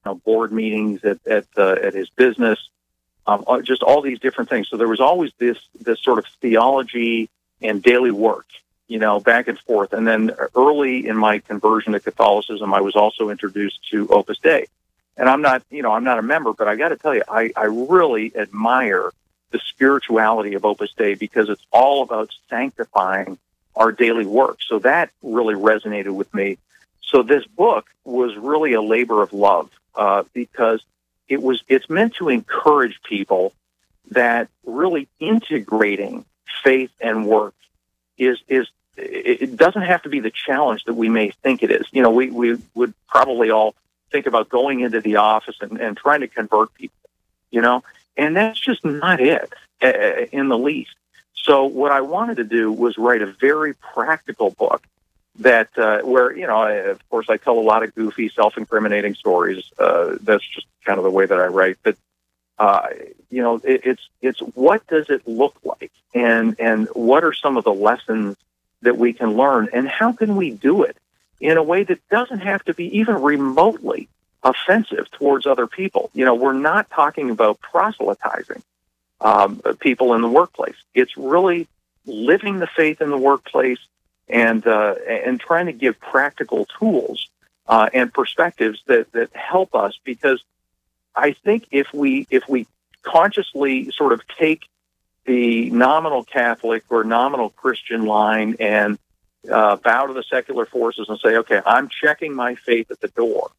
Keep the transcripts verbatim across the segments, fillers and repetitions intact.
know, board meetings at at, uh, at his business, um, just all these different things. So there was always this this sort of theology and daily work, you know, back and forth. And then early in my conversion to Catholicism, I was also introduced to Opus Dei. And I'm not, you know, I'm not a member, but I got to tell you, I, I really admire the spirituality of Opus Dei because it's all about sanctifying our daily work. So that really resonated with me. So this book was really a labor of love uh, because it was it's meant to encourage people that really integrating faith and work is is it doesn't have to be the challenge that we may think it is. You know, we, we would probably all think about going into the office and, and trying to convert people, you know, and that's just not it uh, in the least. So what I wanted to do was write a very practical book that uh, where, you know, I, of course, I tell a lot of goofy, self-incriminating stories. Uh, that's just kind of the way that I write. But, uh, you know, it, it's it's what does it look like? And, and what are some of the lessons that we can learn? And how can we do it in a way that doesn't have to be even remotely offensive towards other people? You know, we're not talking about proselytizing um, people in the workplace. It's really living the faith in the workplace and uh, and trying to give practical tools uh, and perspectives that, that help us. Because I think if we if we consciously sort of take the nominal Catholic or nominal Christian line and uh, bow to the secular forces and say, okay, I'm checking my faith at the door,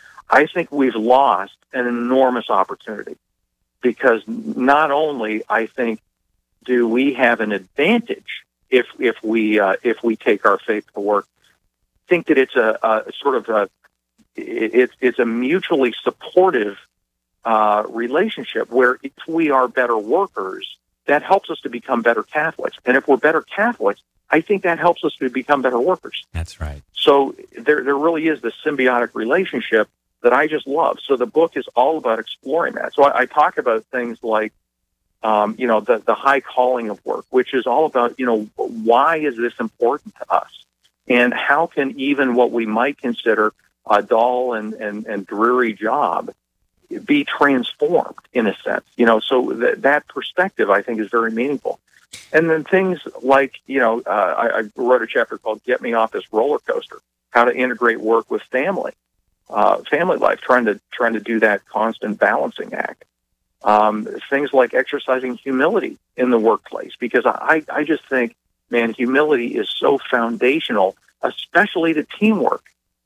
I think we've lost an enormous opportunity. Because not only, I think, do we have an advantage if if we uh, if we take our faith to work, think that it's a, a sort of a it's it's a mutually supportive uh, relationship where if we are better workers, that helps us to become better Catholics, and if we're better Catholics, I think that helps us to become better workers. That's right. So there there really is this symbiotic relationship that I just love. So the book is all about exploring that. So I, I talk about things like, um, you know, the, the high calling of work, which is all about, you know, why is this important to us? And how can even what we might consider a dull and, and, and dreary job be transformed in a sense? You know, so th- that perspective, I think, is very meaningful. And then things like, you know, uh, I, I wrote a chapter called Get Me Off This Roller Coaster, how to integrate work with family. Uh, family life, trying to trying to do that constant balancing act. Um, things like exercising humility in the workplace, because I, I just think, man, humility is so foundational, especially to teamwork.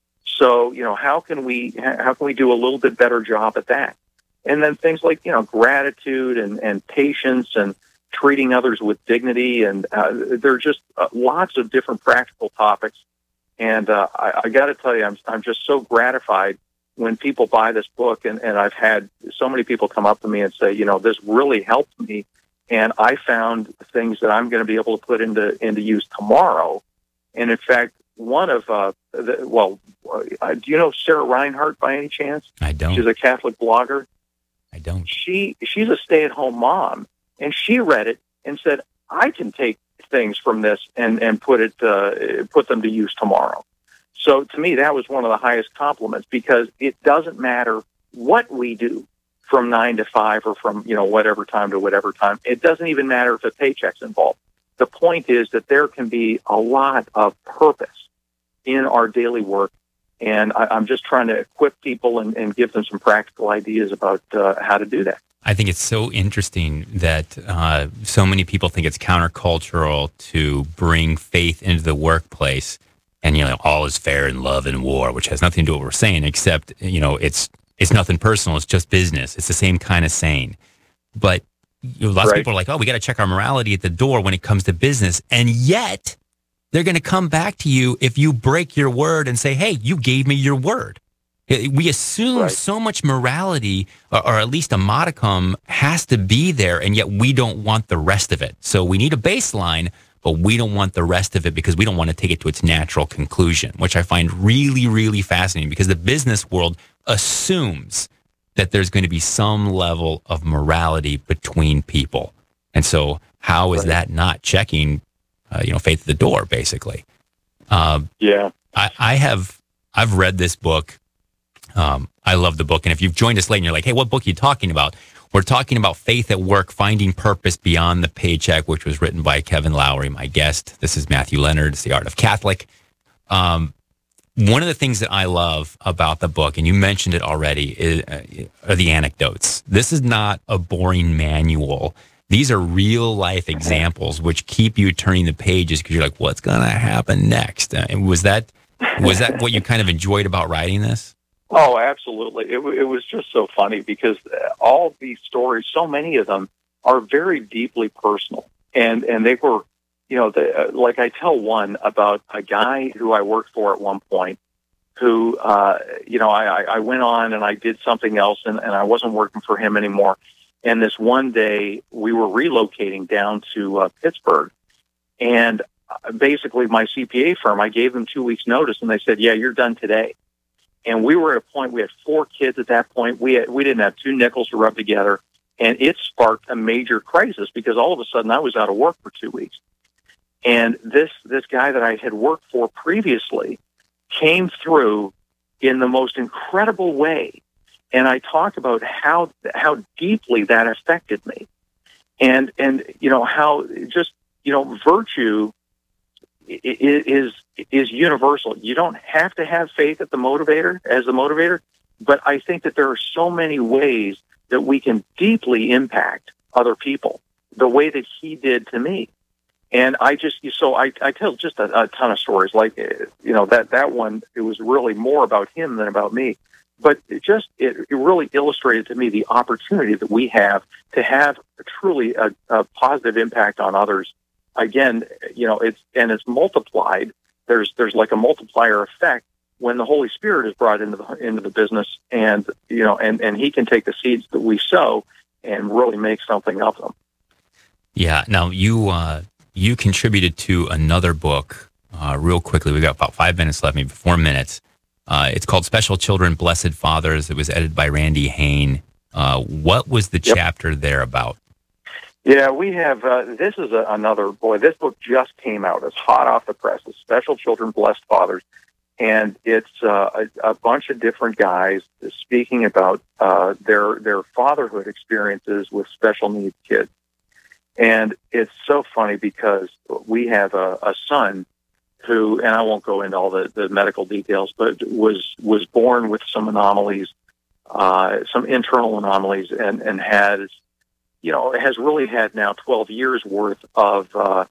So, you know, how can we how can we do a little bit better job at that? And then things like, you know, gratitude and, and patience and treating others with dignity. And uh, there are just uh, lots of different practical topics. And uh, I, I got to tell you, I'm I'm just so gratified when people buy this book, and, and I've had so many people come up to me and say, you know, this really helped me, and I found things that I'm going to be able to put into into use tomorrow. And in fact, one of uh, the, well, uh, do you know Sarah Reinhardt by any chance? I don't. She's a Catholic blogger. I don't. She she's a stay-at-home mom, and she read it and said, I can take things from this and, and put it uh, put them to use tomorrow. So to me, that was one of the highest compliments, because it doesn't matter what we do from nine to five or from, you know, whatever time to whatever time. It doesn't even matter if a paycheck's involved. The point is that there can be a lot of purpose in our daily work, and I, I'm just trying to equip people and, and give them some practical ideas about uh, how to do that. I think it's so interesting that uh, so many people think it's countercultural to bring faith into the workplace, and, you know, all is fair in love and war, which has nothing to do with what we're saying, except, you know, it's it's nothing personal. It's just business. It's the same kind of saying. But you know, lots right. of people are like, oh, we got to check our morality at the door when it comes to business. And yet they're going to come back to you if you break your word and say, hey, you gave me your word. We assume right. so much morality, or, or at least a modicum, has to be there, and yet we don't want the rest of it. So we need a baseline, but we don't want the rest of it because we don't want to take it to its natural conclusion, which I find really, really fascinating, because the business world assumes that there's going to be some level of morality between people. And so how is right. that not checking, uh, you know, faith at the door, basically? Uh, yeah. I, I have, I've read this book Um, I love the book. And if you've joined us late and you're like, hey, what book are you talking about? We're talking about Faith at Work, Finding Purpose Beyond the Paycheck, which was written by Kevin Lowry, my guest. This is Matthew Leonard. It's The Art of Catholic. Um, one of the things that I love about the book, and you mentioned it already, is, uh, are the anecdotes. This is not a boring manual. These are real life examples which keep you turning the pages because you're like, what's going to happen next? Uh, and was that was that what you kind of enjoyed about writing this? Oh, absolutely. It, it was just so funny because all these stories, so many of them, are very deeply personal. And and they were, you know, the, like I tell one about a guy who I worked for at one point who, uh, you know, I, I went on and I did something else and, and I wasn't working for him anymore. And this one day we were relocating down to uh, Pittsburgh. And basically my C P A firm, I gave them two weeks notice and they said, yeah, you're done today. And we were at a point, we had four kids at that point. We had, we didn't have two nickels to rub together. And it sparked a major crisis because all of a sudden I was out of work for two weeks. And this, this guy that I had worked for previously came through in the most incredible way. And I talked about how, how deeply that affected me. And, and, you know, how just, you know, virtue is is universal. You don't have to have faith at the motivator as the motivator, but I think that there are so many ways that we can deeply impact other people the way that he did to me. And I just so I, I tell just a, a ton of stories like you know that that one. It was really more about him than about me, but it just it, it really illustrated to me the opportunity that we have to have truly a, a positive impact on others. Again, you know, it's and it's multiplied. There's there's like a multiplier effect when the Holy Spirit is brought into the into the business, and you know, and, and He can take the seeds that we sow and really make something of them. Yeah. Now you uh, you contributed to another book. Uh, real quickly, we got about five minutes left, maybe four minutes. Uh, it's called Special Children, Blessed Fathers. It was edited by Randy Hain. Uh, what was the yep. chapter there about? Yeah, we have, uh, this is a, another, boy, this book just came out. It's hot off the press. It's Special Children, Blessed Fathers. And it's uh, a, a bunch of different guys speaking about uh, their their fatherhood experiences with special needs kids. And it's so funny because we have a, a son who, and I won't go into all the, the medical details, but was was born with some anomalies, uh, some internal anomalies, and, and has, you know, has really had now twelve years worth of uh,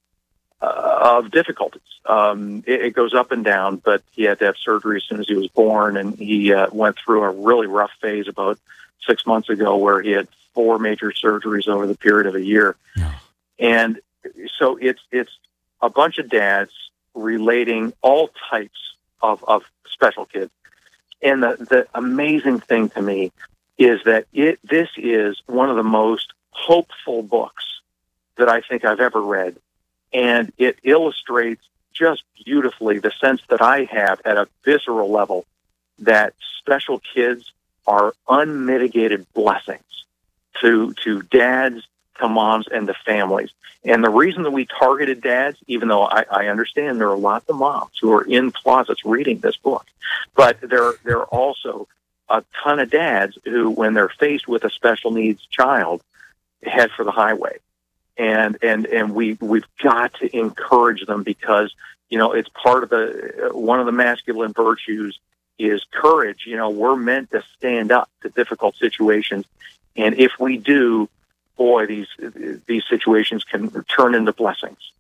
uh, of difficulties. Um, it, it goes up and down, but he had to have surgery as soon as he was born, and he uh, went through a really rough phase about six months ago where he had four major surgeries over the period of a year. Yeah. And so it's it's a bunch of dads relating all types of, of special kids. And the, the amazing thing to me is that it this is one of the most hopeful books that I think I've ever read. And it illustrates just beautifully the sense that I have at a visceral level that special kids are unmitigated blessings to to dads, to moms, and to families. And the reason that we targeted dads, even though I, I understand there are lots of moms who are in closets reading this book, but there, there are also a ton of dads who, when they're faced with a special needs child, head for the highway. And, and, and we, we've got to encourage them because, you know, it's part of the, one of the masculine virtues is courage. You know, we're meant to stand up to difficult situations. And if we do, boy, these, these situations can turn into blessings.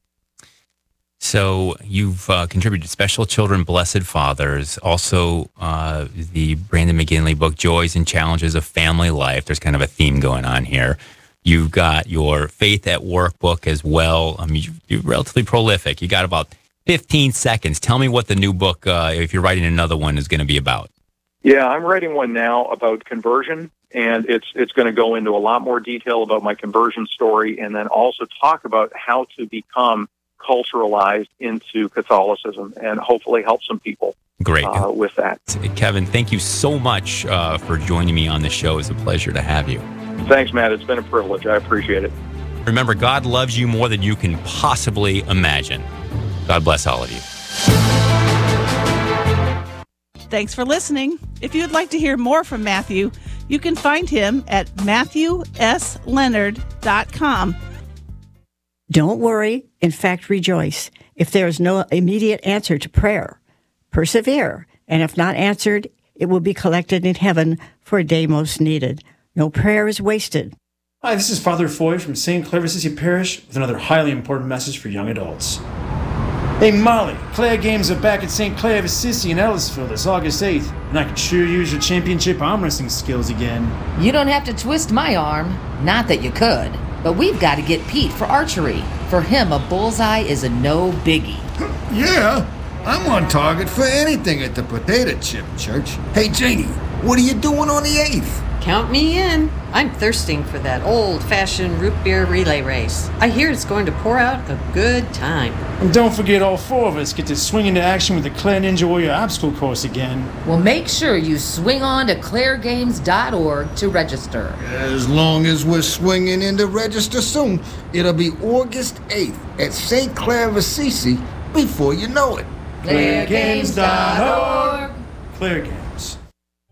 So you've uh, contributed Special Children, Blessed Fathers, also uh, the Brandon McGinley book, Joys and Challenges of Family Life. There's kind of a theme going on here. You've got your Faith at Work book as well. I mean, you're relatively prolific. You got about fifteen seconds. Tell me what the new book, uh, if you're writing another one, is going to be about. Yeah, I'm writing one now about conversion, and it's it's going to go into a lot more detail about my conversion story, and then also talk about how to become culturalized into Catholicism, and hopefully help some people. Great. Uh, with that. Kevin, thank you so much uh, for joining me on the show. It's a pleasure to have you. Thanks, Matt. It's been a privilege. I appreciate it. Remember, God loves you more than you can possibly imagine. God bless all of you. Thanks for listening. If you'd like to hear more from Matthew, you can find him at matthew s leonard dot com. Don't worry. In fact, rejoice. If there is no immediate answer to prayer, persevere. And if not answered, it will be collected in heaven for a day most needed. No prayer is wasted. Hi, this is Father Foy from Saint Clare of Assisi Parish with another highly important message for young adults. Hey Molly, Clare Games are back at Saint Clare of Assisi in Ellisville this August eighth, and I could sure use your championship arm wrestling skills again. You don't have to twist my arm. Not that you could. But we've got to get Pete for archery. For him, a bullseye is a no biggie. Yeah, I'm on target for anything at the potato chip church. Hey Janie, what are you doing on the eighth? Count me in. I'm thirsting for that old-fashioned root beer relay race. I hear it's going to pour out a good time. And don't forget all four of us get to swing into action with the Clare Ninja Warrior obstacle course again. Well, make sure you swing on to clare games dot org to register. As long as we're swinging in to register soon, it'll be August eighth at Saint Clare of Assisi before you know it. clare games dot org. Clare Games.